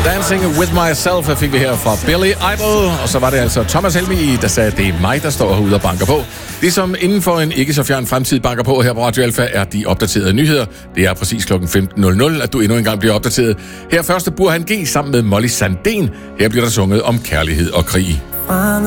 Dancing With Myself fik vi her fra Billy Idol. Og så var det altså Thomas Helmig, der sagde, at det er mig, der står herude og banker på. Det, som inden for en ikke så fjern fremtid banker på her på Radio Alfa, er de opdaterede nyheder. Det er præcis kl. 15.00, at du endnu engang bliver opdateret. Her første Burhan G sammen med Molly Sandén. Her bliver der sunget om kærlighed og krig.